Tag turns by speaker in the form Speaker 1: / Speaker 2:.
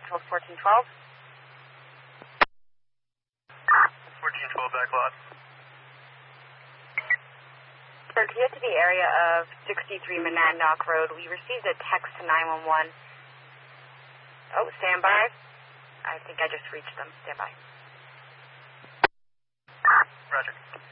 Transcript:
Speaker 1: to 1412.
Speaker 2: 1412 back lot.
Speaker 1: Sir, to get to the area of 63 Monadnock Road, we received a text to 911. Oh, stand by. I think I just reached them. Stand by.
Speaker 2: Roger.